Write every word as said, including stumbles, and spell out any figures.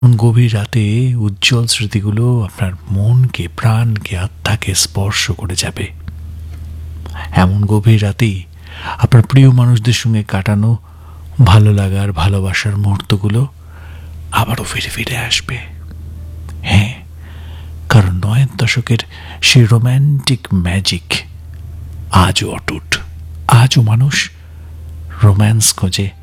গভীর রাতে উজ্জ্বল স্মৃতিগুলো আপনার মনকে, প্রাণকে, আত্মাকে স্পর্শ করে যাবে। এমন গভীর রাতেই আপনার প্রিয় মানুষদের সঙ্গে কাটানো ভালো লাগার, ভালোবাসার মুহূর্তগুলো আবারও ফিরে ফিরে আসবে। হ্যাঁ, কারণ নয়ের দশকের সেই রোম্যান্টিক ম্যাজিক আজও অটুট। আজও মানুষ রোম্যান্স খোঁজে